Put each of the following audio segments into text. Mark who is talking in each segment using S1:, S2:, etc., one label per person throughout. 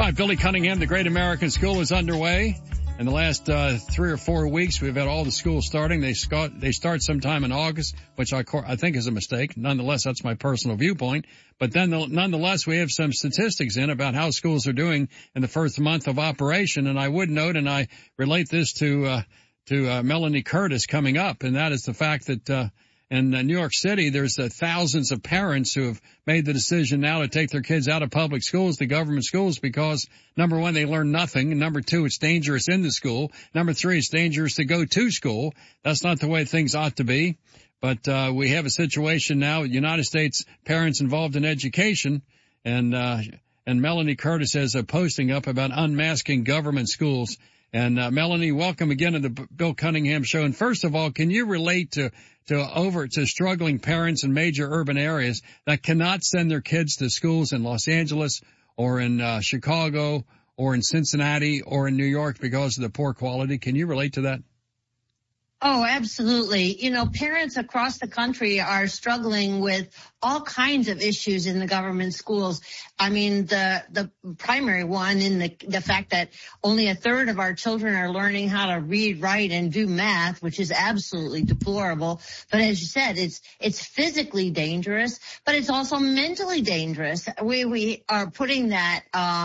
S1: right, Billy Cunningham, the Great American School is underway. In the last 3 or 4 weeks, we've had all the schools starting. They start sometime in August, which I think is a mistake. Nonetheless, that's my personal viewpoint. But then, nonetheless, we have some statistics in about how schools are doing in the first month of operation. And I would note, and I relate this to Melanie Curtis coming up, and that is the fact that in New York City, there's thousands of parents who have made the decision now to take their kids out of public schools to government schools because, number one, they learn nothing. And number two, it's dangerous in the school. Number three, it's dangerous to go to school. That's not the way things ought to be. But we have a situation now with United States parents involved in education, and Melanie Curtis has a posting up about unmasking government schools. And Melanie, welcome again to the Bill Cunningham Show. And first of all, can you relate to struggling parents in major urban areas that cannot send their kids to schools in Los Angeles or in Chicago or in Cincinnati or in New York because of the poor quality? Can you relate to that?
S2: Oh, absolutely. You know, parents across the country are struggling with all kinds of issues in the government schools. I mean, the primary one in the fact that only a third of our children are learning how to read, write, and do math, which is absolutely deplorable. But as you said, it's physically dangerous, but it's also mentally dangerous. We are putting that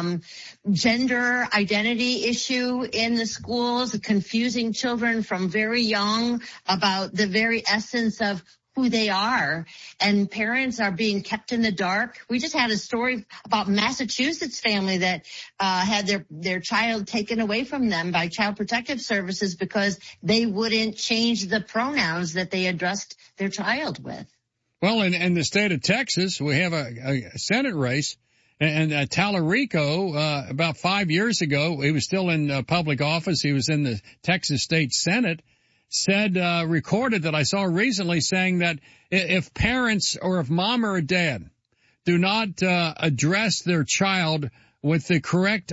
S2: gender identity issue in the schools, confusing children from very young about the very essence of who they are, and parents are being kept in the dark. We just had a story about Massachusetts family that had their child taken away from them by Child Protective Services because they wouldn't change the pronouns that they addressed their child with.
S1: Well, in the state of Texas, we have a Senate race, and Tallarico, about 5 years ago, he was still in public office. He was in the Texas State Senate. Recorded that I saw recently saying that if parents or if mom or dad do not address their child with the correct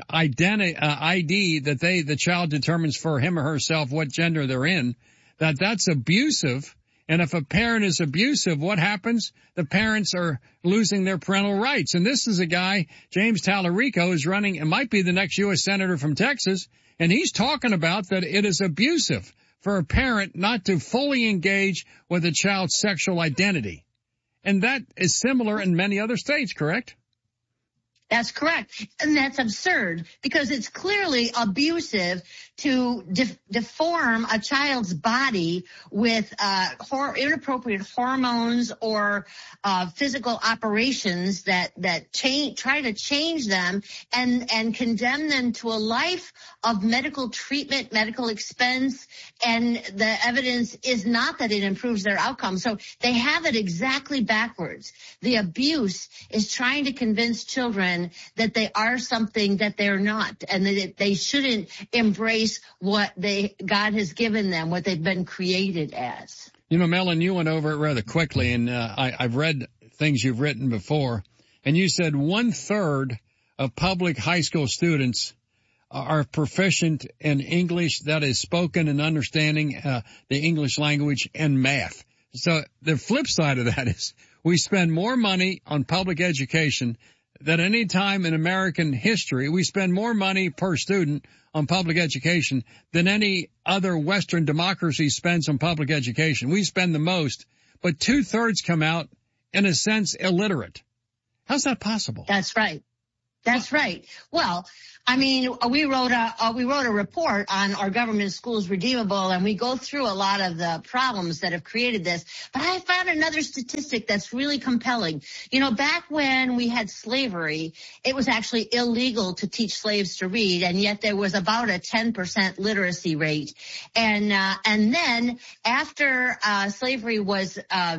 S1: ID that the child determines for him or herself what gender they're in, that's abusive. And if a parent is abusive, what happens? The parents are losing their parental rights. And this is a guy, James Tallarico, is running, it might be the next U.S. Senator from Texas, and he's talking about that it is abusive for a parent not to fully engage with a child's sexual identity. And that is similar in many other states, correct?
S2: That's correct. And that's absurd because it's clearly abusive to deform a child's body with inappropriate hormones or physical operations that try to change them and condemn them to a life of medical treatment, medical expense, and the evidence is not that it improves their outcome. So they have it exactly backwards. The abuse is trying to convince children that they are something that they're not, and that they shouldn't embrace what God has given them, what they've been created as.
S1: You know, Melon, you went over it rather quickly, and I've read things you've written before, and you said 1/3 of public high school students are proficient in English, that is spoken and understanding the English language, and math. So the flip side of that is we spend more money on public education than any time in American history. We spend more money per student on public education than any other Western democracy spends on public education. We spend the most, but 2/3 come out, in a sense, illiterate. How's that possible?
S2: That's right. That's right. Well, I mean, we wrote a report on Our Government Schools Redeemable, and we go through a lot of the problems that have created this. But I found another statistic that's really compelling. You know, back when we had slavery, it was actually illegal to teach slaves to read, and yet there was about a 10% literacy rate. And then after slavery was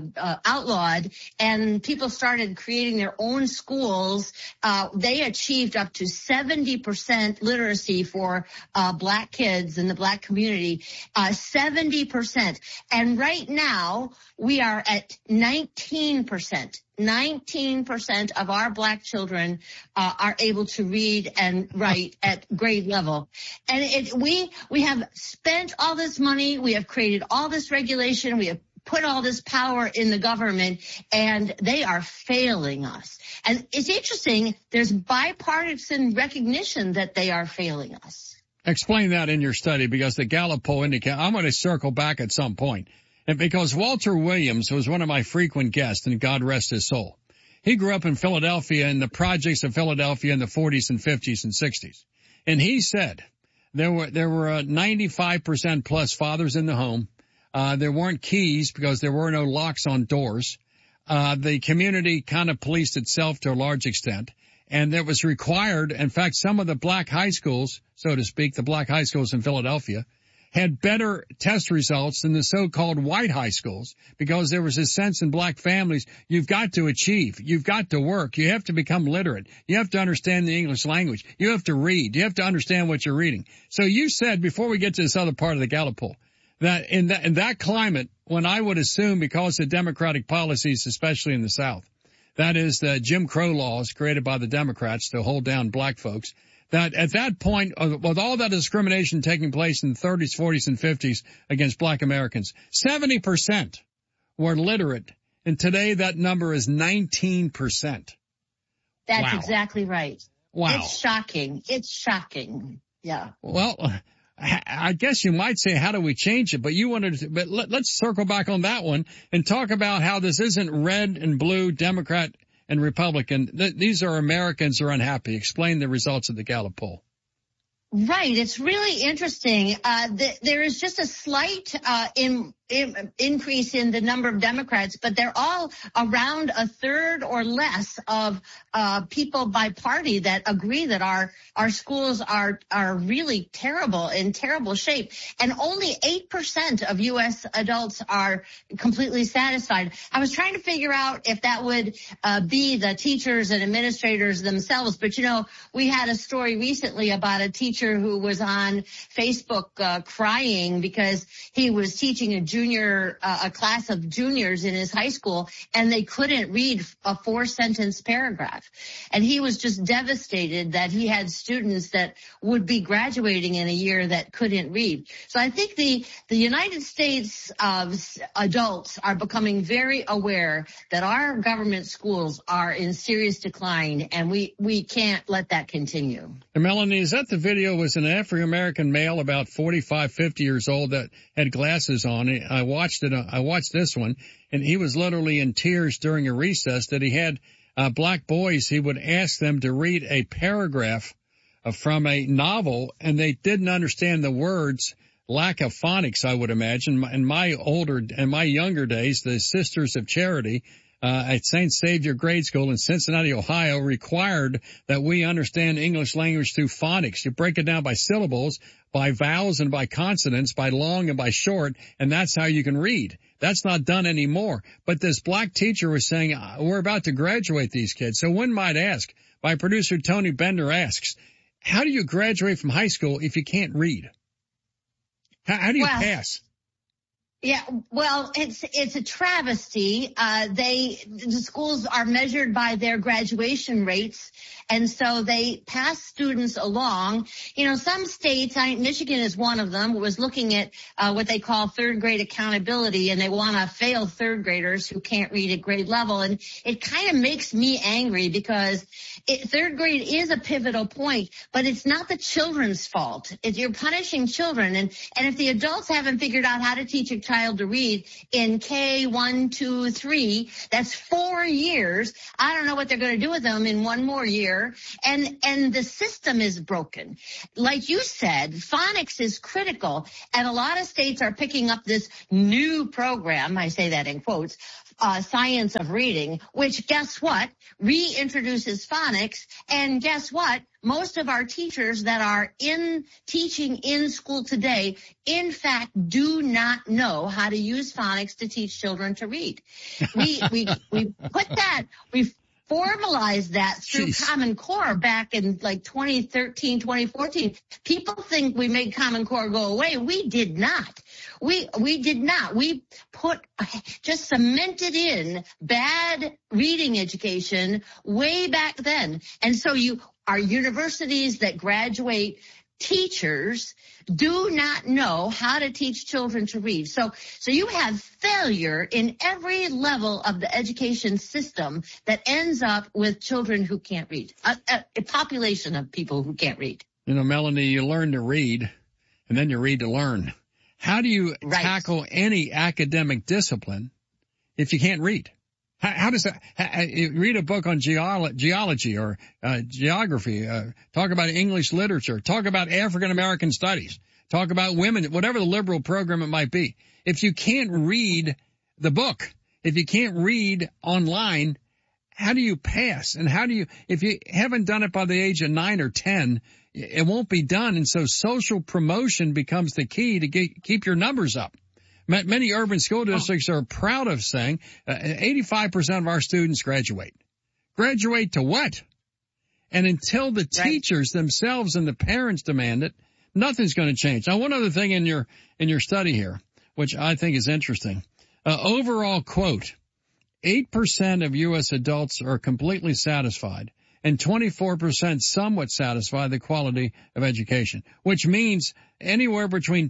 S2: outlawed and people started creating their own schools, they achieved up to 70% literacy for black kids in the black community, 70%. And right now we are at 19%. 19% of our black children are able to read and write at grade level. And we have spent all this money. We have created all this regulation. We have put all this power in the government, and they are failing us. And it's interesting, there's bipartisan recognition that they are failing us.
S1: Explain that in your study, because the Gallup poll indicates, I'm going to circle back at some point. And because Walter Williams was one of my frequent guests, and God rest his soul. He grew up in Philadelphia, in the projects of Philadelphia in the 40s and 50s and 60s. And he said there were 95% plus fathers in the home. There weren't keys because there were no locks on doors. The community kind of policed itself to a large extent. And it was required, in fact, some of the black high schools, so to speak, the black high schools in Philadelphia, had better test results than the so-called white high schools, because there was a sense in black families, you've got to achieve, you've got to work, you have to become literate, you have to understand the English language, you have to read, you have to understand what you're reading. So you said, before we get to this other part of the Gallup poll, that in that climate, when I would assume, because of Democratic policies, especially in the South, that is the Jim Crow laws created by the Democrats to hold down black folks, that at that point, with all that discrimination taking place in the 30s, 40s, and 50s against black Americans, 70% were literate. And today that number is 19%.
S2: That's exactly right.
S1: Wow.
S2: It's shocking. It's shocking. Yeah.
S1: Well, I guess you might say, how do we change it? But you wanted to, but let's circle back on that one and talk about how this isn't red and blue, Democrat and Republican. These are Americans who are unhappy. Explain the results of the Gallup poll.
S2: Right. It's really interesting. There is just a slight increase in the number of Democrats, but they're all around a third or less of people by party that agree that our schools are really terrible, in terrible shape. And only 8% of U.S. adults are completely satisfied. I was trying to figure out if that would be the teachers and administrators themselves. But, we had a story recently about a teacher who was on Facebook crying because he was teaching a class of juniors in his high school, and they couldn't read a 4-sentence paragraph. And he was just devastated that he had students that would be graduating in a year that couldn't read. So I think the United States adults are becoming very aware that our government schools are in serious decline, and we can't let that continue.
S1: And Melanie, is that the video? Was an African-American male about 45, 50 years old that had glasses on. I watched this one, and he was literally in tears during a recess that he had black boys. He would ask them to read a paragraph from a novel, and they didn't understand the words. Lack of phonics, I would imagine. In my younger days, the Sisters of Charity at St. Xavier Grade School in Cincinnati, Ohio, required that we understand English language through phonics. You break it down by syllables, by vowels and by consonants, by long and by short, and that's how you can read. That's not done anymore. But this black teacher was saying, we're about to graduate these kids. So one might ask, my producer Tony Bender asks, how do you graduate from high school if you can't read? How do you pass?
S2: Yeah, well, it's a travesty. The schools are measured by their graduation rates, and so they pass students along. Some states, Michigan is one of them, was looking at what they call third grade accountability, and they want to fail third graders who can't read at grade level. And it kind of makes me angry because third grade is a pivotal point, but it's not the children's fault. You're punishing children, and if the adults haven't figured out how to teach a child to read in K1, 2, 3, that's 4 years. I don't know what they're going to do with them in one more year. And the system is broken. Like you said, phonics is critical, and a lot of states are picking up this new program, I say that in quotes, Science of Reading, which, guess what, reintroduces phonics. And guess what? Most of our teachers that are teaching in school today, in fact, do not know how to use phonics to teach children to read. We put that, we formalized that through Common Core back in like 2013, 2014. People think we made Common Core go away. We did not. We did not. We just cemented in bad reading education way back then. And so our universities that graduate teachers do not know how to teach children to read. So you have failure in every level of the education system that ends up with children who can't read, a population of people who can't read.
S1: You know, Melanie, you learn to read and then you read to learn. How do you tackle any academic discipline if you can't read? How does that, read a book on geology or geography, talk about English literature, talk about African American studies, talk about women, whatever the liberal program it might be. If you can't read the book, if you can't read online, how do you pass? And how do you, if you haven't done it by the age of 9 or 10, it won't be done. And so social promotion becomes the key to keep your numbers up. Many urban school districts are proud of saying 85% of our students graduate. Graduate to what? And until the teachers themselves and the parents demand it, nothing's going to change. Now, one other thing in your study here, which I think is interesting. Overall quote, 8% of U.S. adults are completely satisfied and 24% somewhat satisfied the quality of education, which means anywhere between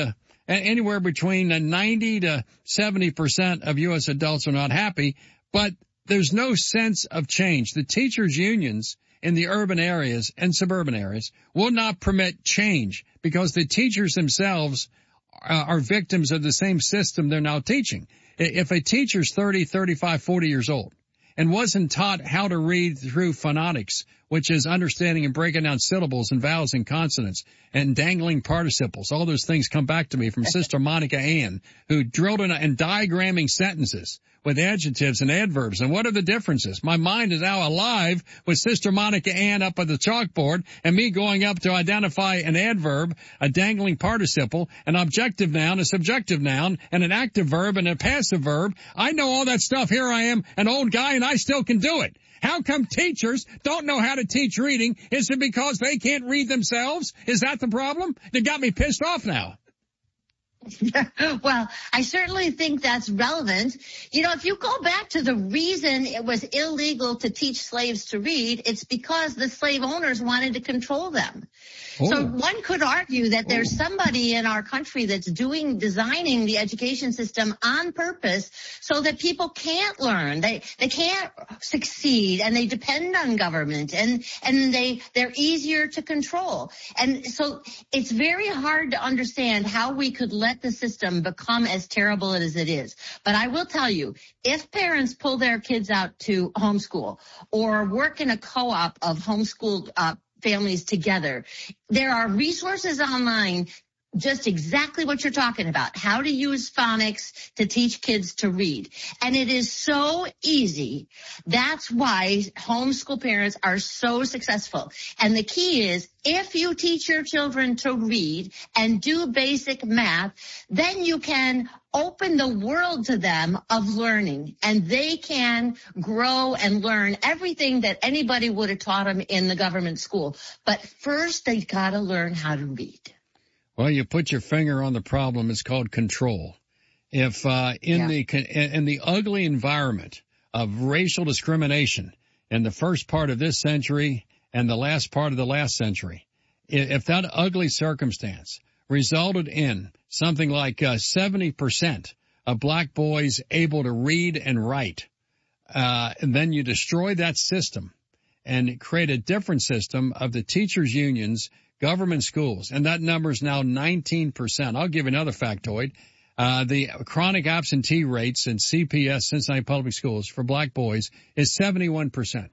S1: 90 to 70% of U.S. adults are not happy, but there's no sense of change. The teachers' unions in the urban areas and suburban areas will not permit change because the teachers themselves are victims of the same system they're now teaching. If a teacher's 30, 35, 40 years old and wasn't taught how to read through phonetics, which is understanding and breaking down syllables and vowels and consonants and dangling participles. All those things come back to me from Sister Monica Ann, who drilled in and diagramming sentences with adjectives and adverbs. And what are the differences? My mind is now alive with Sister Monica Ann up at the chalkboard and me going up to identify an adverb, a dangling participle, an objective noun, a subjective noun, and an active verb and a passive verb. I know all that stuff. Here I am, an old guy, and I still can do it. How come teachers don't know how to teach reading? Is it because they can't read themselves? Is that the problem? It got me pissed off now.
S2: Well, I certainly think that's relevant. You know, if you go back to the reason it was illegal to teach slaves to read, it's because the slave owners wanted to control them. So one could argue that there's somebody in our country that's designing the education system on purpose so that people can't learn. They can't succeed, and they depend on government, and they're easier to control. And so it's very hard to understand how we could let the system become as terrible as it is. But I will tell you, if parents pull their kids out to homeschool or work in a co-op of homeschooled families together, there are resources online, just exactly what you're talking about, how to use phonics to teach kids to read. And it is so easy. That's why homeschool parents are so successful. And the key is, if you teach your children to read and do basic math, then you can open the world to them of learning, and they can grow and learn everything that anybody would have taught them in the government school. But first, they got to learn how to read.
S1: Well, you put your finger on the problem. It's called control. If in the ugly environment of racial discrimination in the first part of this century and the last part of the last century, if that ugly circumstance resulted in something like 70% of black boys able to read and write, and then you destroy that system and create a different system of the teachers' unions, government schools, and that number is now 19%. I'll give you another factoid. The chronic absentee rates in CPS, Cincinnati Public Schools, for black boys is 71%.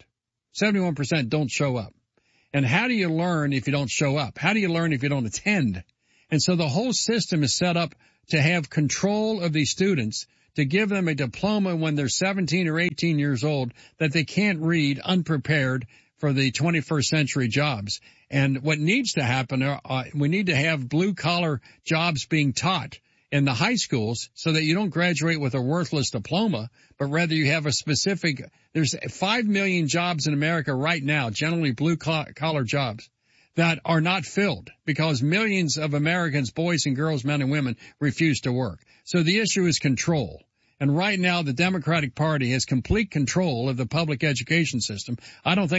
S1: 71% don't show up. And how do you learn if you don't show up? How do you learn if you don't attend? And so the whole system is set up to have control of these students, to give them a diploma when they're 17 or 18 years old that they can't read, unprepared for the 21st century jobs. And what needs to happen, we need to have blue-collar jobs being taught in the high schools so that you don't graduate with a worthless diploma, but rather you have a specific, there's 5 million jobs in America right now, generally blue-collar jobs, that are not filled because millions of Americans, boys and girls, men and women, refuse to work. So the issue is control. And right now the Democratic Party has complete control of the public education system. I don't think